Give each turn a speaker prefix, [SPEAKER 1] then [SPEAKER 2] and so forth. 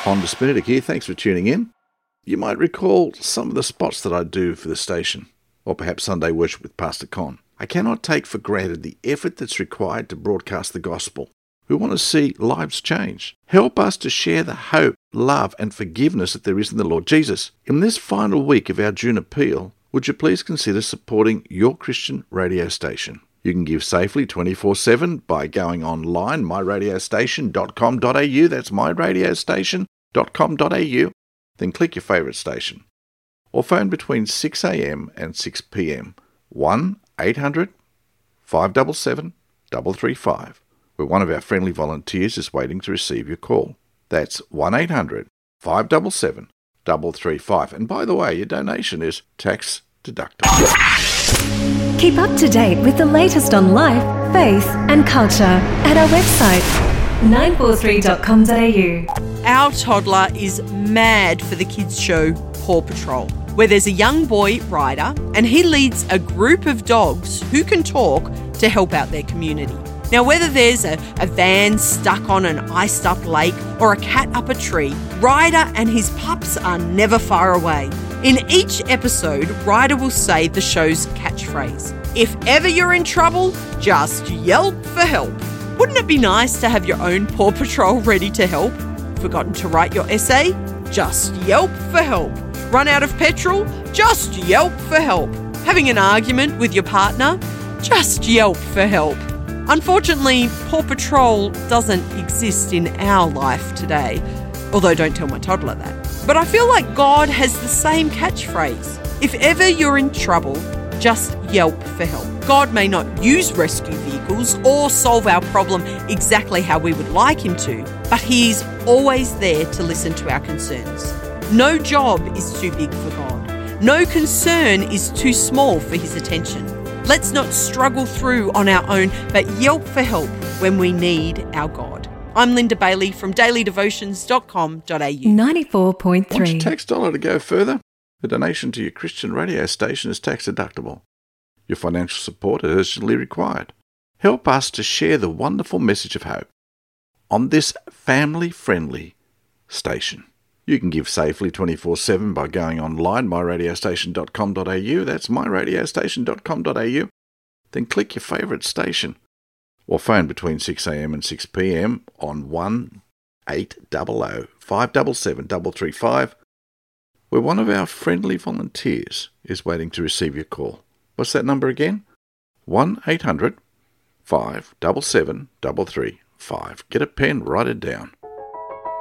[SPEAKER 1] Honda Spinatic here, thanks for tuning in. You might recall some of the spots that I do for the station, or perhaps Sunday Worship with Pastor Con. I cannot take for granted the effort that's required to broadcast the gospel. We want to see lives change. Help us to share the hope, love and forgiveness that there is in the Lord Jesus. In this final week of our June appeal, would you please consider supporting your Christian radio station? You can give safely 24/7 by going online, myradiostation.com.au. That's myradiostation.com.au. Then click your favourite station. Or phone between 6 a.m. and 6 p.m. 1-800-577-335, where one of our friendly volunteers is waiting to receive your call. That's 1-800-577-335. And by the way, your donation is tax deductible.
[SPEAKER 2] Keep up to date with the latest on life, faith and culture at our website 943.com.au.
[SPEAKER 3] Our toddler is mad for the kids show Paw Patrol, where there's a young boy, Ryder, and he leads a group of dogs who can talk to help out their community. Now, whether there's a van stuck on an iced-up lake or a cat up a tree, Ryder and his pups are never far away. In each episode, Ryder will say the show's catchphrase. If ever you're in trouble, just yelp for help. Wouldn't it be nice to have your own Paw Patrol ready to help? Forgotten to write your essay? Just yelp for help. Run out of petrol? Just yelp for help. Having an argument with your partner? Just yelp for help. Unfortunately, Paw Patrol doesn't exist in our life today. Although don't tell my toddler that. But I feel like God has the same catchphrase. If ever you're in trouble, just yelp for help. God may not use rescue vehicles or solve our problem exactly how we would like him to, but he's always there to listen to our concerns. No job is too big for God. No concern is too small for his attention. Let's not struggle through on our own, but yelp for help when we need our God. I'm Linda Bailey from dailydevotions.com.au.
[SPEAKER 2] 94.3.
[SPEAKER 1] Want your tax dollar to go further? A donation to your Christian radio station is tax deductible. Your financial support is urgently required. Help us to share the wonderful message of hope on this family-friendly station. You can give safely 24/7 by going online, myradiostation.com.au. That's myradiostation.com.au. Then click your favourite station. Or phone between 6 a.m. and 6 p.m. on 1-800-577-335, where one of our friendly volunteers is waiting to receive your call. What's that number again? 1-800-577-335. Get a pen, write it down.